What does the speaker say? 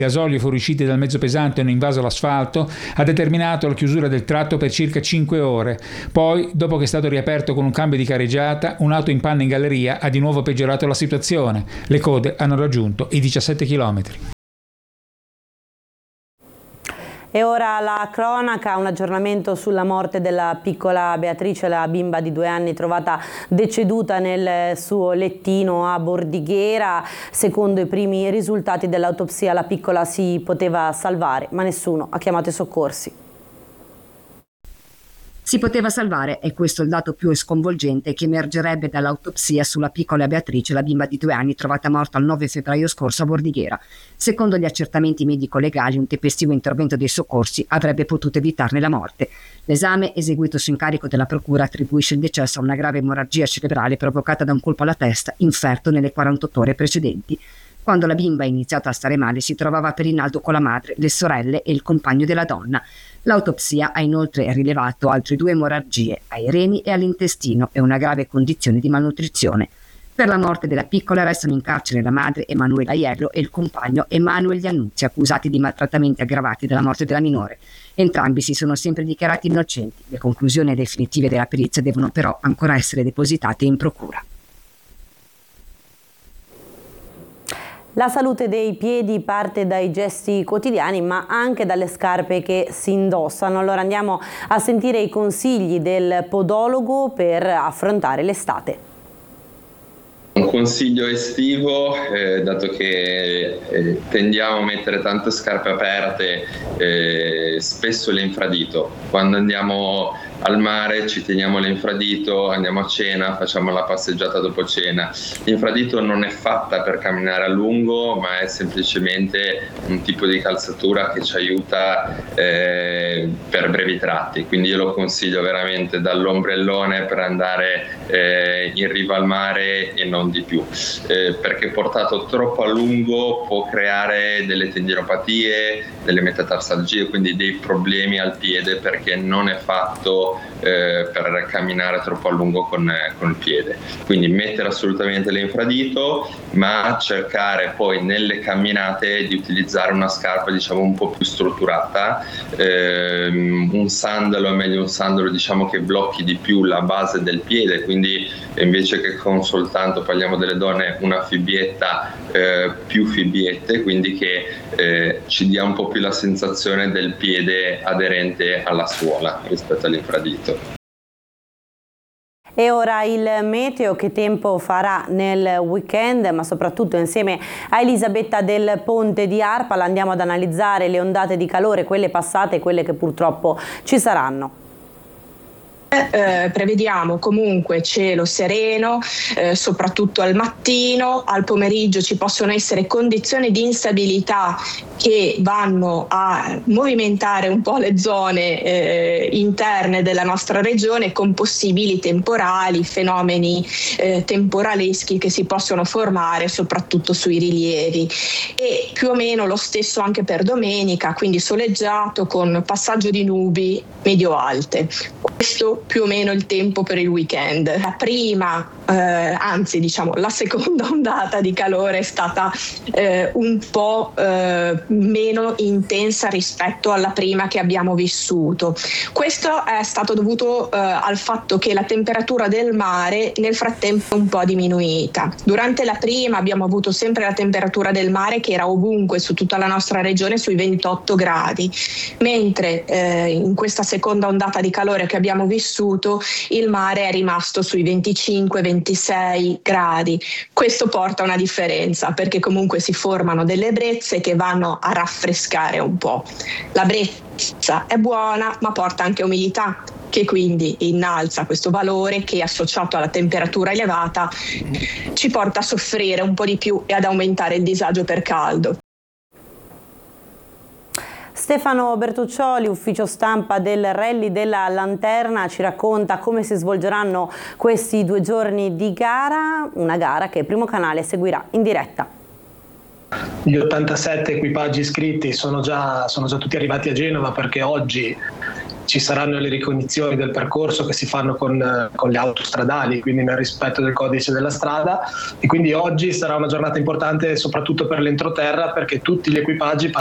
gasolio fuoriuscite dal mezzo pesante hanno invaso l'asfalto, ha determinato la chiusura del tratto per circa 5 ore. Poi, dopo che è stato riaperto con un cambio di carreggiata, un'auto in panne in galleria ha di nuovo peggiorato la situazione. Le code hanno raggiunto i 17 km. E ora la cronaca, un aggiornamento sulla morte della piccola Beatrice, la bimba di 2 anni trovata deceduta nel suo lettino a Bordighera. Secondo i primi risultati dell'autopsia la piccola si poteva salvare, ma nessuno ha chiamato i soccorsi. Si poteva salvare, è questo il dato più sconvolgente che emergerebbe dall'autopsia sulla piccola Beatrice, la bimba di 2 anni trovata morta il 9 febbraio scorso a Bordighera. Secondo gli accertamenti medico-legali, un tempestivo intervento dei soccorsi avrebbe potuto evitarne la morte. L'esame, eseguito su incarico della procura, attribuisce il decesso a una grave emorragia cerebrale provocata da un colpo alla testa inferto nelle 48 ore precedenti. Quando la bimba ha iniziato a stare male si trovava per Rinaldo con la madre, le sorelle e il compagno della donna. L'autopsia ha inoltre rilevato altre 2 emorragie ai reni e all'intestino e una grave condizione di malnutrizione. Per la morte della piccola restano in carcere la madre Emanuela Iello e il compagno Emanuele Iannuzzi, accusati di maltrattamenti aggravati della morte della minore. Entrambi si sono sempre dichiarati innocenti. Le conclusioni definitive della perizia devono però ancora essere depositate in procura. La salute dei piedi parte dai gesti quotidiani, ma anche dalle scarpe che si indossano. Allora andiamo a sentire i consigli del podologo per affrontare l'estate. Un consiglio estivo, dato che tendiamo a mettere tante scarpe aperte, spesso l'infradito. Quando andiamo al mare ci teniamo l'infradito, andiamo a cena, facciamo la passeggiata dopo cena. L'infradito non è fatta per camminare a lungo, ma è semplicemente un tipo di calzatura che ci aiuta per brevi tratti. Quindi io lo consiglio veramente dall'ombrellone per andare in riva al mare e non di più, perché portato troppo a lungo può creare delle tendinopatie, delle metatarsalgie, quindi dei problemi al piede, perché non è fatto per camminare troppo a lungo con il piede. Quindi mettere assolutamente l'infradito, ma cercare poi nelle camminate di utilizzare una scarpa diciamo un po' più strutturata, un sandalo, è meglio un sandalo diciamo che blocchi di più la base del piede, quindi invece che con soltanto, parliamo delle donne, una fibbietta, più fibbiette, quindi che ci dia un po' più la sensazione del piede aderente alla suola rispetto all'infradito. E ora il meteo, che tempo farà nel weekend, ma soprattutto insieme a Elisabetta del Ponte di Arpala andiamo ad analizzare le ondate di calore, quelle passate e quelle che purtroppo ci saranno. Prevediamo comunque cielo sereno, soprattutto al mattino. Al pomeriggio ci possono essere condizioni di instabilità che vanno a movimentare un po' le zone interne della nostra regione, con possibili temporali, fenomeni temporaleschi che si possono formare soprattutto sui rilievi, e più o meno lo stesso anche per domenica, quindi soleggiato con passaggio di nubi medio-alte. Questo più o meno il tempo per il weekend. La prima, anzi diciamo la seconda ondata di calore è stata un po' meno intensa rispetto alla prima che abbiamo vissuto. Questo è stato dovuto al fatto che la temperatura del mare nel frattempo è un po' diminuita. Durante la prima abbiamo avuto sempre la temperatura del mare che era ovunque su tutta la nostra regione sui 28 gradi, mentre in questa seconda ondata di calore che abbiamo vissuto il mare è rimasto sui 25-26 gradi. Questo porta a una differenza, perché comunque si formano delle brezze che vanno a raffrescare un po'. La brezza è buona, ma porta anche umidità, che quindi innalza questo valore che, associato alla temperatura elevata, ci porta a soffrire un po' di più e ad aumentare il disagio per caldo. Stefano Bertuccioli, ufficio stampa del Rally della Lanterna, ci racconta come si svolgeranno questi 2 giorni di gara, una gara che Primo Canale seguirà in diretta. Gli 87 equipaggi iscritti sono già tutti arrivati a Genova, perché oggi ci saranno le ricognizioni del percorso che si fanno con le auto stradali, quindi nel rispetto del codice della strada, e quindi oggi sarà una giornata importante soprattutto per l'entroterra, perché tutti gli equipaggi